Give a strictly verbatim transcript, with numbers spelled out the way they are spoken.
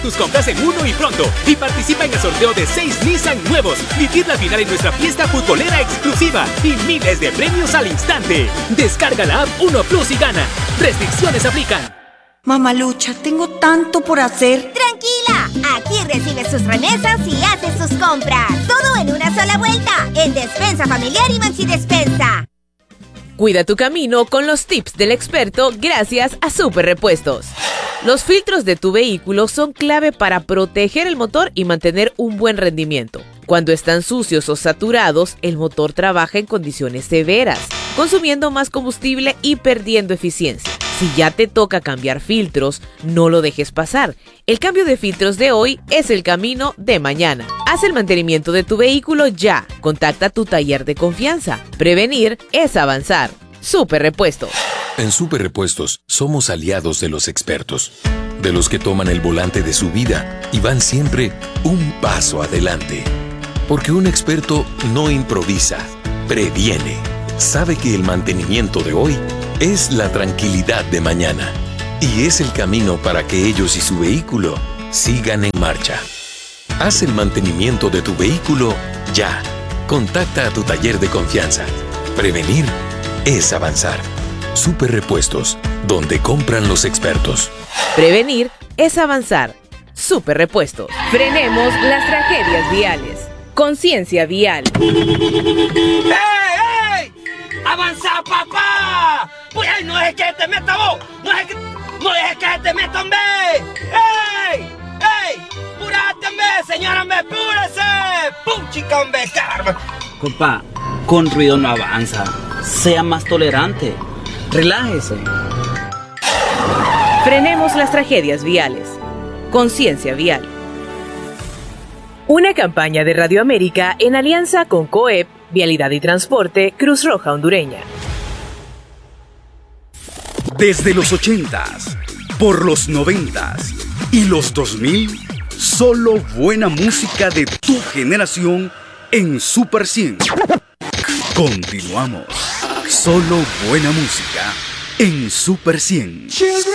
Tus compras en Uno y Pronto y participa en el sorteo de seis Nissan nuevos. Vivir la final en nuestra fiesta futbolera exclusiva y miles de premios al instante. Descarga la app Uno Plus y gana. Restricciones aplican. Mamalucha, tengo tanto por hacer. ¡Tranquila! Aquí recibes sus remesas y haces sus compras. Todo en una sola vuelta. En Despensa Familiar y Maxi Despensa. Cuida tu camino con los tips del experto gracias a Super Repuestos. Los filtros de tu vehículo son clave para proteger el motor y mantener un buen rendimiento. Cuando están sucios o saturados, el motor trabaja en condiciones severas, consumiendo más combustible y perdiendo eficiencia. Si ya te toca cambiar filtros, no lo dejes pasar. El cambio de filtros de hoy es el camino de mañana. Haz el mantenimiento de tu vehículo ya. Contacta a tu taller de confianza. Prevenir es avanzar. Super Repuestos. En Super Repuestos somos aliados de los expertos, de los que toman el volante de su vida y van siempre un paso adelante. Porque un experto no improvisa, previene. Sabe que el mantenimiento de hoy es la tranquilidad de mañana y es el camino para que ellos y su vehículo sigan en marcha. Haz el mantenimiento de tu vehículo ya. Contacta a tu taller de confianza. Prevenir es avanzar. Super Repuestos, donde compran los expertos. Prevenir es avanzar. Super Repuestos. Frenemos las tragedias viales. Conciencia vial. ¡Ey, ey! ¡Avanza, papá! Pues ay, no dejes que te meta vos. No dejes que, no dejes que te meta, hombre. ¡Ey! ¡Ey! ¡Púrate, hombre! Señora, hombre, púrese. ¡Pum, chica, hombre! ¡Caramba! Compa, con ruido no avanza. Sea más tolerante. Relájese. Frenemos las tragedias viales. Conciencia vial. Una campaña de Radio América en alianza con COEP, Vialidad y Transporte, Cruz Roja Hondureña. Desde los ochentas, por los noventas y los dos mil, solo buena música de tu generación en Super cien. Continuamos. Solo buena música en Super cien.